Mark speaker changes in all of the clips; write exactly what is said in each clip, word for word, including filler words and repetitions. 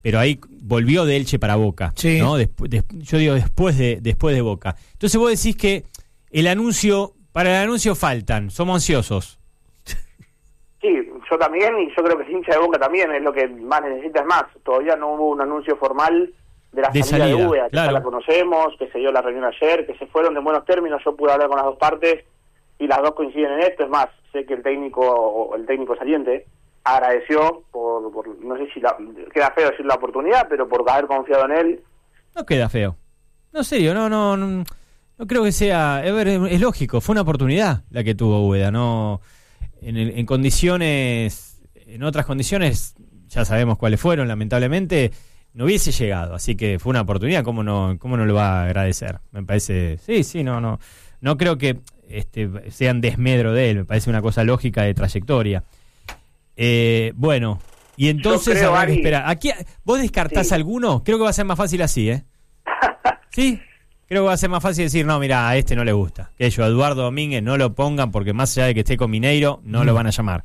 Speaker 1: pero ahí volvió de Elche para Boca,
Speaker 2: sí.
Speaker 1: ¿no? Despu- des- yo digo después de después de Boca. Entonces vos decís que el anuncio, para el anuncio faltan, somos ansiosos.
Speaker 3: Sí, yo también, y yo creo que el hincha de Boca también es lo que más necesita. Es más, todavía no hubo un anuncio formal de la
Speaker 1: De
Speaker 3: salida,
Speaker 1: salida,
Speaker 3: de Úbeda, que
Speaker 1: claro.
Speaker 3: ya la conocemos, que se dio la reunión ayer, que se fueron de buenos términos. Yo pude hablar con las dos partes y las dos coinciden en esto. Es más, sé que el técnico el técnico saliente agradeció por, por no sé si la, queda feo decir la oportunidad, pero por haber confiado en él.
Speaker 1: No queda feo. No, en serio, no, no, no, no creo que sea... A ver, es lógico, fue una oportunidad la que tuvo Úbeda, no... En, el, en condiciones, en otras condiciones, ya sabemos cuáles fueron, lamentablemente, no hubiese llegado, así que fue una oportunidad, ¿cómo no, cómo no lo va a agradecer? Me parece, sí, sí, no, no, no creo que este, sean desmedro de él, me parece una cosa lógica de trayectoria. Eh, bueno, y entonces,
Speaker 3: creo,
Speaker 1: a ver,
Speaker 3: Ari,
Speaker 1: espera, aquí, ¿vos descartás
Speaker 3: sí.
Speaker 1: alguno? Creo que va a ser más fácil así, ¿eh? ¿Sí? Creo que va a ser más fácil decir, no, mira, a este no le gusta. Que ellos, a Eduardo Domínguez, no lo pongan porque más allá de que esté con Mineiro, no mm. lo van a llamar.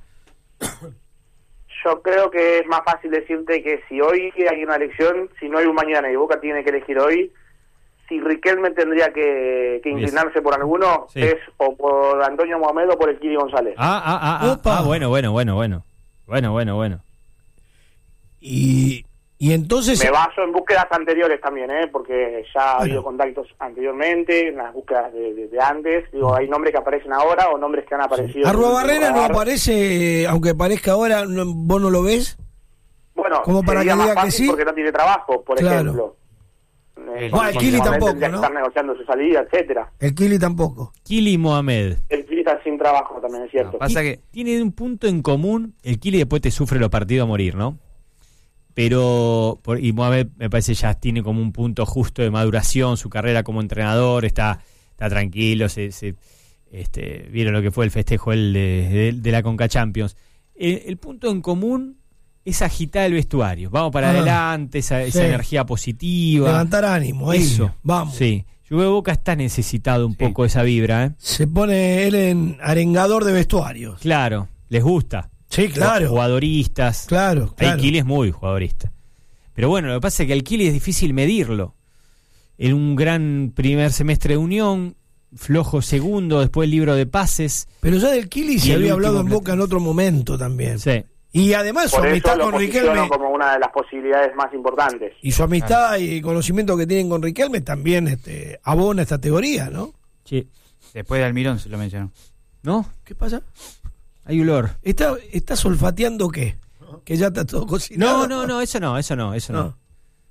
Speaker 3: Yo creo que es más fácil decirte que si hoy hay una elección, si no hay un mañana y Boca tiene que elegir hoy, si Riquelme tendría que, que inclinarse por alguno, sí. es o por Antonio Mohamed o por el Kili González.
Speaker 1: Ah, ah, ah, ah, ah, bueno, bueno, bueno, bueno. Bueno, bueno, bueno.
Speaker 2: Y... Y entonces...
Speaker 3: Me baso en búsquedas anteriores también, ¿eh? Porque ya ha habido contactos anteriormente, en las búsquedas de, de, de antes. Digo, hay nombres que aparecen ahora o nombres que han aparecido.
Speaker 2: ¿Arruabarrena no aparece, aunque parezca ahora, no, vos no lo ves?
Speaker 3: Bueno,
Speaker 2: como para que diga que sí,
Speaker 3: porque no tiene trabajo, por
Speaker 2: claro.
Speaker 3: ejemplo.
Speaker 2: Eh, bueno, el Kili tampoco,
Speaker 3: tendría
Speaker 2: ¿no?
Speaker 3: que estar negociando su salida, etcétera.
Speaker 2: El Kili tampoco.
Speaker 1: Kili Mohamed.
Speaker 3: El Kili está sin trabajo también, es cierto.
Speaker 1: No, pasa que tiene un punto en común. El Kili después te sufre los partidos a morir, ¿no? Pero, por, y Mohamed me parece ya tiene como un punto justo de maduración, su carrera como entrenador, está está tranquilo, se, se este, vieron lo que fue el festejo el de, de, de la Conca Champions. El, el punto en común es agitar el vestuario, vamos para ah, adelante, esa, sí. esa energía positiva.
Speaker 2: Levantar ánimo, eso, ahí, vamos.
Speaker 1: Sí, yo creo que Boca está necesitado un sí. poco de esa vibra. ¿eh?
Speaker 2: Se pone él en arengador de vestuarios.
Speaker 1: Claro, les gusta.
Speaker 2: Sí, claro.
Speaker 1: Jugadoristas.
Speaker 2: Claro, claro.
Speaker 1: El Kili es muy jugadorista. Pero bueno, lo que pasa es que el Kili es difícil medirlo. En un gran primer semestre de Unión, flojo segundo, después el libro de pases.
Speaker 2: Pero ya del Kili se había hablado en Boca en otro momento también.
Speaker 1: Sí.
Speaker 2: Y además
Speaker 3: Por
Speaker 2: su amistad con Riquelme
Speaker 3: como una de las posibilidades más importantes.
Speaker 2: Y su amistad ah. y conocimiento que tienen con Riquelme también este, abona esta teoría, ¿no?
Speaker 1: Sí.
Speaker 4: Después de Almirón se lo mencionó.
Speaker 1: ¿No?
Speaker 2: ¿Qué pasa?
Speaker 1: Hay olor.
Speaker 2: ¿Está, ¿Estás olfateando qué? Que ya está todo cocinado.
Speaker 1: No, no, no, eso no, eso no, eso no. no.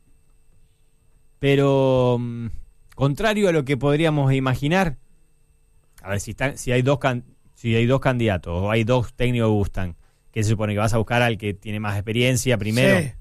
Speaker 1: Pero, um, contrario a lo que podríamos imaginar, a ver, si, están, si, hay dos can, si hay dos candidatos o hay dos técnicos que gustan, ¿qué se supone? Que vas a buscar al que tiene más experiencia primero. Sí.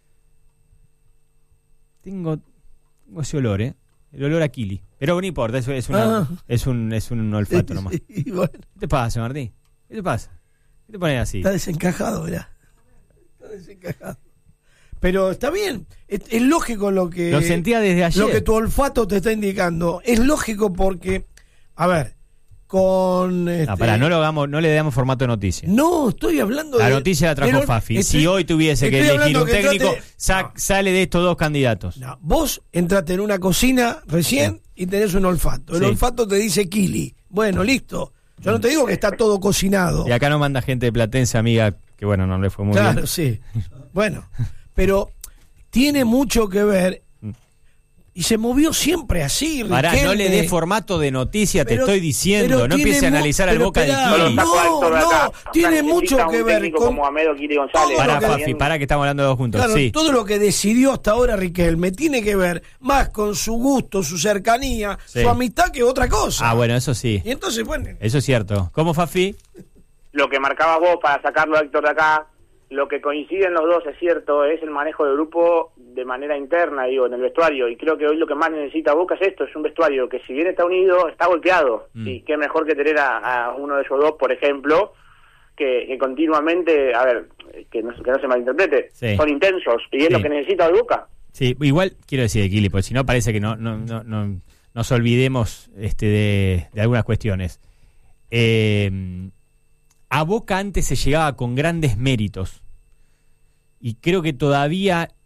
Speaker 1: Tengo, tengo ese olor, ¿eh? El olor a Kili. Pero no importa, eso es, una, ah. es, un, es un olfato nomás.
Speaker 2: Sí, bueno.
Speaker 1: ¿Qué te pasa, Martín? ¿Qué te pasa? ¿Qué te pones así?
Speaker 2: Está desencajado, ¿verdad? Está desencajado. Pero está bien, es, es lógico lo que...
Speaker 1: Lo sentía desde ayer.
Speaker 2: Lo que tu olfato te está indicando. Es lógico porque, a ver, con... Este,
Speaker 1: no, pará, no, lo hagamos, no le damos formato de noticia.
Speaker 2: No, estoy hablando
Speaker 1: la
Speaker 2: de...
Speaker 1: La noticia la trajo
Speaker 2: pero,
Speaker 1: Fafi.
Speaker 2: Estoy,
Speaker 1: si hoy tuviese que elegir un que técnico, entrate, sa no. sale de estos dos candidatos.
Speaker 2: No, vos entraste en una cocina recién sí. y tenés un olfato. El sí. olfato te dice Kili. Bueno, listo. Yo no te digo que está todo cocinado.
Speaker 1: Y acá nos manda gente de Platense, amiga, que bueno, no le fue muy
Speaker 2: claro,
Speaker 1: bien.
Speaker 2: Claro, sí. Bueno, pero tiene mucho que ver. Y se movió siempre así.
Speaker 1: Pará, no le dé formato de noticia, pero, te estoy diciendo. No empiece a analizar al Boca de Kili.
Speaker 2: No, no, no, tiene mucho que ver con...
Speaker 3: Como Amedo, Kili González.
Speaker 1: Pará, Fafi, pará que estamos hablando de dos juntos.
Speaker 2: Claro,
Speaker 1: sí.
Speaker 2: todo lo que decidió hasta ahora Riquelme tiene que ver más con su gusto, su cercanía, sí. su amistad que otra cosa.
Speaker 1: Ah, bueno, eso sí.
Speaker 2: Y entonces, bueno...
Speaker 1: Eso es cierto. ¿Cómo, Fafi?
Speaker 3: Lo que marcabas vos para sacarlo a Héctor de acá, lo que coinciden los dos, es cierto, es el manejo del grupo de manera interna, digo, en el vestuario. Y creo que hoy lo que más necesita Boca es esto, es un vestuario que si bien está unido, está golpeado. Mm. Y qué mejor que tener a, a uno de esos dos, por ejemplo, que, que continuamente, a ver, que no, que no se malinterprete, sí. son intensos. Y es sí. lo que necesita Boca.
Speaker 1: Sí, igual quiero decir de Kili, porque si no parece que no, no, no, no nos olvidemos este de, de algunas cuestiones. Eh... A Boca antes se llegaba con grandes méritos y creo que todavía